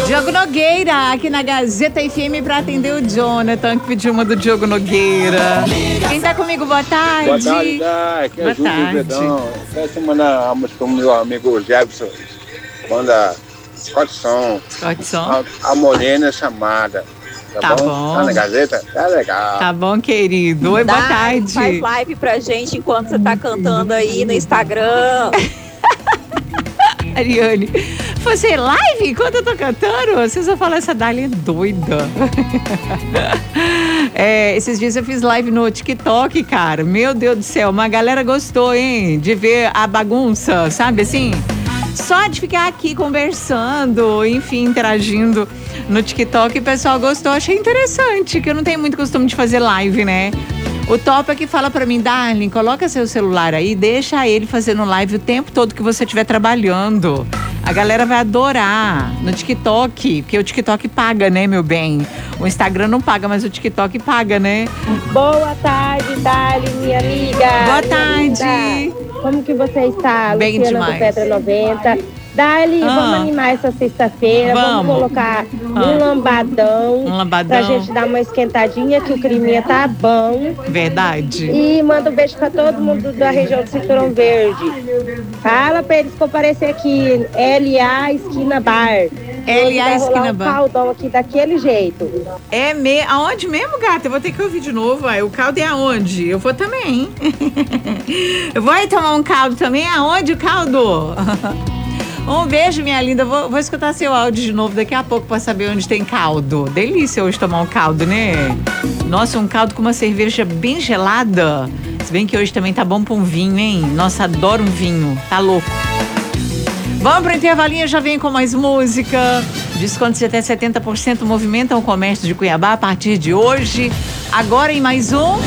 Diogo Nogueira, aqui na Gazeta FM pra atender o Jonathan, que pediu uma do Diogo Nogueira. Quem tá comigo, boa tarde. Boa tarde, aqui é Júlio Vedão. Quero mandar a música pro meu amigo Jefferson. Manda Scott Som. A Morena Chamada. Tá bom? Tá na Gazeta? Tá legal. Tá bom, querido. Oi, boa tarde. Faz live pra gente enquanto você tá cantando aí no Instagram. Ariane, fazer live enquanto eu tô cantando? Vocês vão falar, essa Dali é doida. Esses dias eu fiz live no TikTok, cara. Meu Deus do céu, uma galera gostou, hein? De ver a bagunça, sabe assim? Só de ficar aqui conversando, enfim, interagindo no TikTok, o pessoal gostou. Achei interessante, que eu não tenho muito costume de fazer live, né? O Top é que fala pra mim, Darling, coloca seu celular aí, deixa ele fazendo live o tempo todo que você estiver trabalhando. A galera vai adorar no TikTok, porque o TikTok paga, né, meu bem? O Instagram não paga, mas o TikTok paga, né? Boa tarde, Darling, minha amiga. Boa tarde. Como que você está? Bem Luciana demais. do Pedra 90. Darling, vamos animar essa sexta-feira. Vamos colocar um lambadão. Pra gente dar uma esquentadinha, que o climinha tá bom. Verdade. E manda um beijo pra todo mundo da região do Cinturão Verde. Fala pra eles comparecer aqui, LA Esquina Bar. LA Esquina Bar. Um caldão aqui daquele jeito. Aonde mesmo, gata? Eu vou ter que ouvir de novo. O caldo é aonde? Eu vou também. Eu vou aí tomar um caldo também. Aonde o caldo? Um beijo, minha linda. Vou escutar seu áudio de novo daqui a pouco pra saber onde tem caldo. Delícia hoje tomar um caldo, né? Nossa, um caldo com uma cerveja bem gelada. Se bem que hoje também tá bom pra um vinho, hein? Nossa, adoro um vinho. Tá louco. Vamos pro intervalinho, já vem com mais música. Descontos de até 70% movimentam o comércio de Cuiabá a partir de hoje. Agora em mais um...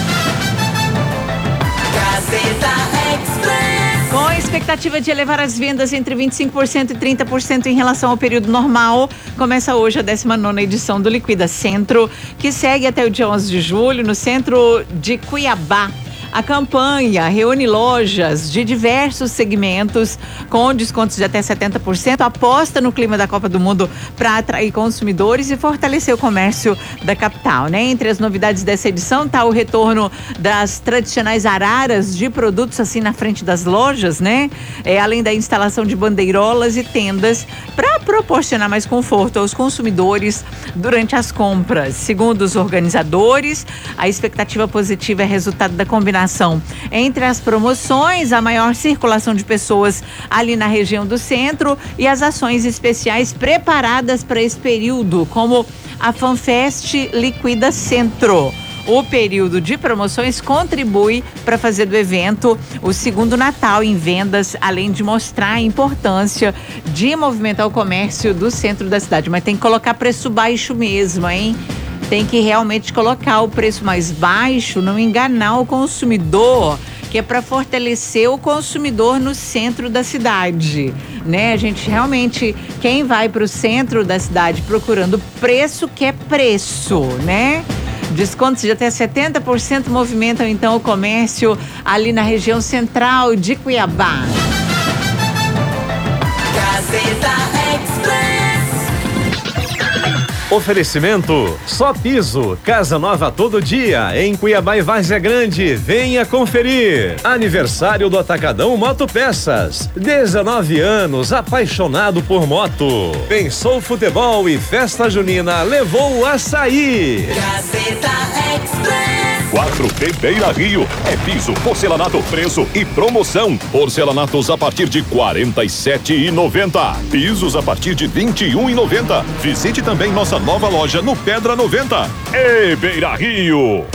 Gazeta Express. Com a expectativa de elevar as vendas entre 25% e 30% em relação ao período normal, começa hoje a 19ª edição do Liquida Centro, que segue até o dia 11 de julho no centro de Cuiabá. A campanha reúne lojas de diversos segmentos com descontos de até 70%, aposta no clima da Copa do Mundo para atrair consumidores e fortalecer o comércio da capital, né? Entre as novidades dessa edição está o retorno das tradicionais araras de produtos assim na frente das lojas, né? Além da instalação de bandeirolas e tendas para proporcionar mais conforto aos consumidores durante as compras. Segundo os organizadores, a expectativa positiva é resultado da combinação entre as promoções, a maior circulação de pessoas ali na região do centro e as ações especiais preparadas para esse período, como a FanFest Liquida Centro. O período de promoções contribui para fazer do evento o segundo Natal em vendas, além de mostrar a importância de movimentar o comércio do centro da cidade. Mas tem que colocar preço baixo mesmo, hein? Tem que realmente colocar o preço mais baixo, não enganar o consumidor, que é para fortalecer o consumidor no centro da cidade, né? A gente realmente, quem vai para o centro da cidade procurando preço, quer preço, né? Descontos de até 70% movimentam então o comércio ali na região central de Cuiabá. Gazeta Express. Oferecimento Só Piso, casa nova todo dia, em Cuiabá e Várzea Grande. Venha conferir. Aniversário do Atacadão Moto Peças. 19 anos, apaixonado por moto. Pensou futebol e festa junina, levou o açaí. Gazeta Express. 4T Beira Rio é piso, porcelanato, preço e promoção. Porcelanatos a partir de R$ 47,90. Pisos a partir de R$ 21,90. Visite também nossa nova loja no Pedra 90. Beira Rio.